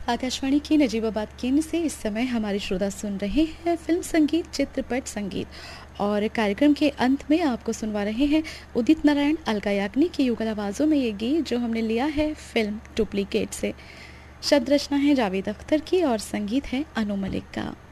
आकाशवाणी की नजीबाबाद केंद्र से इस समय हमारे श्रोता सुन रहे हैं फिल्म संगीत चित्रपट संगीत और कार्यक्रम के अंत में आपको सुनवा रहे हैं उदित नारायण अलका याग्निक की युगल आवाज़ों में ये गीत जो हमने लिया है फिल्म डुप्लीकेट से। शब्द रचना है जावेद अख्तर की और संगीत है अनु मलिक का।